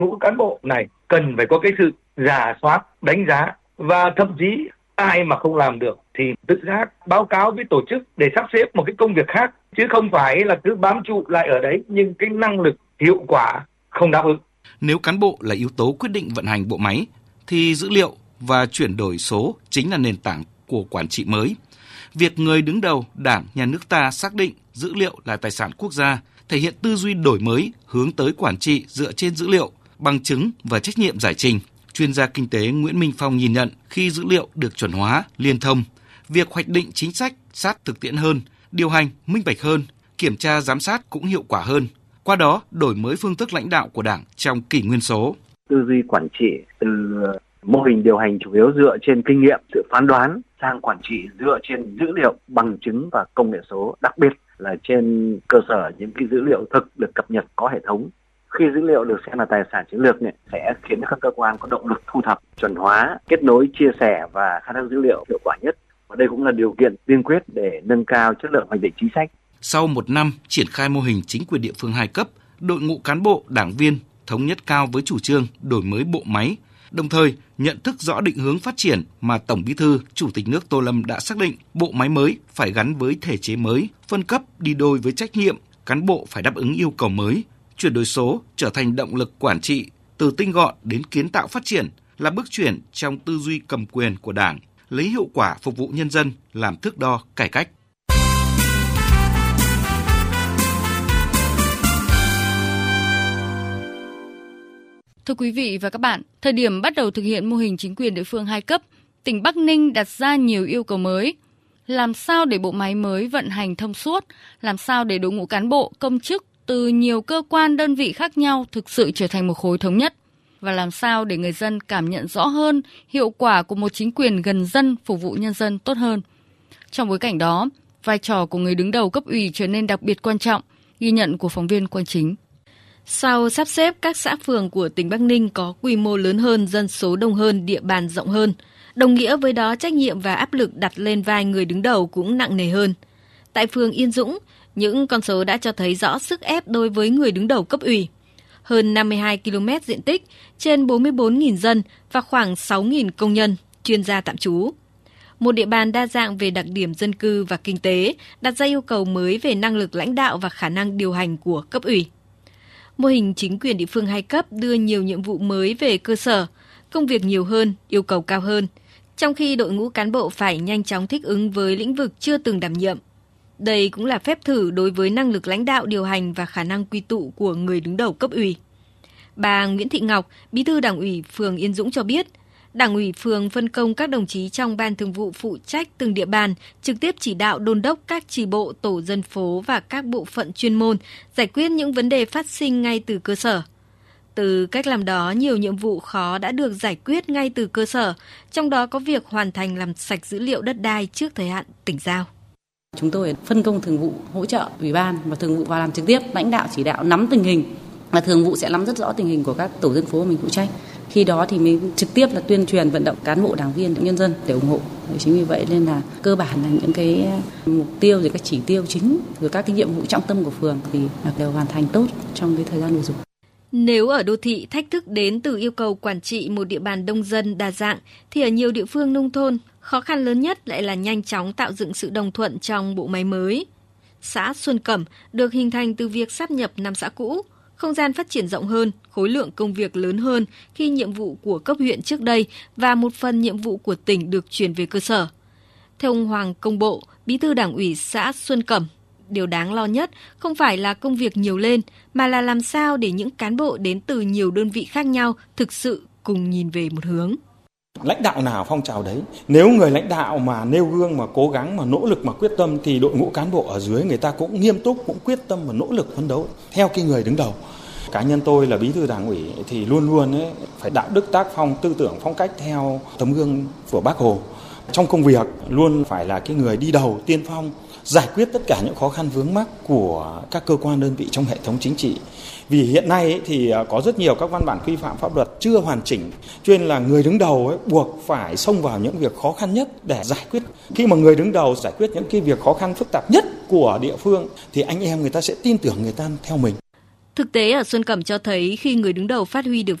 ngũ cán bộ này cần phải có cái sự rà soát, đánh giá, và thậm chí ai mà không làm được thì tự giác báo cáo với tổ chức để sắp xếp một cái công việc khác, chứ không phải là cứ bám trụ lại ở đấy nhưng cái năng lực hiệu quả không đáp ứng. Nếu cán bộ là yếu tố quyết định vận hành bộ máy thì dữ liệu và chuyển đổi số chính là nền tảng của quản trị mới. Việc người đứng đầu Đảng, Nhà nước ta xác định dữ liệu là tài sản quốc gia, thể hiện tư duy đổi mới hướng tới quản trị dựa trên dữ liệu, bằng chứng và trách nhiệm giải trình. Chuyên gia kinh tế Nguyễn Minh Phong nhìn nhận khi dữ liệu được chuẩn hóa, liên thông, việc hoạch định chính sách sát thực tiễn hơn, điều hành minh bạch hơn, kiểm tra giám sát cũng hiệu quả hơn. Qua đó, đổi mới phương thức lãnh đạo của Đảng trong kỷ nguyên số. Tư duy quản trị từ mô hình điều hành chủ yếu dựa trên kinh nghiệm, sự phán đoán sang quản trị dựa trên dữ liệu, bằng chứng và công nghệ số, đặc biệt là trên cơ sở những cái dữ liệu thực được cập nhật có hệ thống. Khi dữ liệu được xem là tài sản chiến lược này, sẽ khiến các cơ quan có động lực thu thập, chuẩn hóa, kết nối, chia sẻ và khai thác dữ liệu hiệu quả nhất. Và đây cũng là điều kiện tiên quyết để nâng cao chất lượng hoạch định chính sách. Sau một năm triển khai mô hình chính quyền địa phương 2 cấp, đội ngũ cán bộ, đảng viên thống nhất cao với chủ trương đổi mới bộ máy, đồng thời nhận thức rõ định hướng phát triển mà Tổng Bí thư, Chủ tịch nước Tô Lâm đã xác định bộ máy mới phải gắn với thể chế mới, phân cấp đi đôi với trách nhiệm, cán bộ phải đáp ứng yêu cầu mới. Chuyển đổi số trở thành động lực quản trị, từ tinh gọn đến kiến tạo phát triển là bước chuyển trong tư duy cầm quyền của Đảng, lấy hiệu quả phục vụ nhân dân làm thước đo cải cách. Thưa quý vị và các bạn, thời điểm bắt đầu thực hiện mô hình chính quyền địa phương 2 cấp, tỉnh Bắc Ninh đặt ra nhiều yêu cầu mới. Làm sao để bộ máy mới vận hành thông suốt, làm sao để đội ngũ cán bộ, công chức từ nhiều cơ quan đơn vị khác nhau thực sự trở thành một khối thống nhất, và làm sao để người dân cảm nhận rõ hơn hiệu quả của một chính quyền gần dân, phục vụ nhân dân tốt hơn. Trong bối cảnh đó, vai trò của người đứng đầu cấp ủy trở nên đặc biệt quan trọng, ghi nhận của phóng viên Quang Chính. Sau sắp xếp, các xã phường của tỉnh Bắc Ninh có quy mô lớn hơn, dân số đông hơn, địa bàn rộng hơn. Đồng nghĩa với đó, trách nhiệm và áp lực đặt lên vai người đứng đầu cũng nặng nề hơn. Tại phường Yên Dũng, những con số đã cho thấy rõ sức ép đối với người đứng đầu cấp ủy. Hơn 52 km diện tích, trên 44.000 dân và khoảng 6.000 công nhân, chuyên gia tạm trú. Một địa bàn đa dạng về đặc điểm dân cư và kinh tế, đặt ra yêu cầu mới về năng lực lãnh đạo và khả năng điều hành của cấp ủy. Mô hình chính quyền địa phương 2 cấp đưa nhiều nhiệm vụ mới về cơ sở, công việc nhiều hơn, yêu cầu cao hơn, trong khi đội ngũ cán bộ phải nhanh chóng thích ứng với lĩnh vực chưa từng đảm nhiệm. Đây cũng là phép thử đối với năng lực lãnh đạo điều hành và khả năng quy tụ của người đứng đầu cấp ủy. Bà Nguyễn Thị Ngọc, Bí thư Đảng ủy phường Yên Dũng cho biết, Đảng ủy phường phân công các đồng chí trong ban thường vụ phụ trách từng địa bàn, trực tiếp chỉ đạo đôn đốc các chi bộ, tổ dân phố và các bộ phận chuyên môn giải quyết những vấn đề phát sinh ngay từ cơ sở. Từ cách làm đó, nhiều nhiệm vụ khó đã được giải quyết ngay từ cơ sở, trong đó có việc hoàn thành làm sạch dữ liệu đất đai trước thời hạn tỉnh giao. Chúng tôi phân công thường vụ hỗ trợ ủy ban và thường vụ vào làm trực tiếp, lãnh đạo chỉ đạo nắm tình hình, và thường vụ sẽ nắm rất rõ tình hình của các tổ dân phố mình phụ trách. Khi đó thì mình trực tiếp là tuyên truyền vận động cán bộ, đảng viên, nhân dân để ủng hộ. Chính vì vậy nên là cơ bản là những cái mục tiêu rồi các chỉ tiêu chính rồi các cái nhiệm vụ trọng tâm của phường thì đều hoàn thành tốt trong cái thời gian vừa rồi. Nếu ở đô thị thách thức đến từ yêu cầu quản trị một địa bàn đông dân đa dạng, thì ở nhiều địa phương nông thôn, khó khăn lớn nhất lại là nhanh chóng tạo dựng sự đồng thuận trong bộ máy mới. Xã Xuân Cẩm được hình thành từ việc sáp nhập 5 xã cũ, không gian phát triển rộng hơn, khối lượng công việc lớn hơn khi nhiệm vụ của cấp huyện trước đây và một phần nhiệm vụ của tỉnh được chuyển về cơ sở. Theo ông Hoàng Công Bộ, Bí thư Đảng ủy xã Xuân Cẩm, điều đáng lo nhất không phải là công việc nhiều lên, mà là làm sao để những cán bộ đến từ nhiều đơn vị khác nhau thực sự cùng nhìn về một hướng. Lãnh đạo nào phong trào đấy, nếu người lãnh đạo mà nêu gương, mà cố gắng, mà nỗ lực, mà quyết tâm thì đội ngũ cán bộ ở dưới người ta cũng nghiêm túc, cũng quyết tâm và nỗ lực phấn đấu theo cái người đứng đầu. Cá nhân tôi là bí thư Đảng ủy thì luôn luôn phải đạo đức tác phong, tư tưởng phong cách theo tấm gương của Bác Hồ. Trong công việc luôn phải là cái người đi đầu, tiên phong, giải quyết tất cả những khó khăn vướng mắc của các cơ quan đơn vị trong hệ thống chính trị. Vì hiện nay thì có rất nhiều các văn bản quy phạm pháp luật chưa hoàn chỉnh, cho nên là người đứng đầu buộc phải xông vào những việc khó khăn nhất để giải quyết. Khi mà người đứng đầu giải quyết những cái việc khó khăn phức tạp nhất của địa phương thì anh em người ta sẽ tin tưởng, người ta theo mình. Thực tế ở Xuân Cẩm cho thấy khi người đứng đầu phát huy được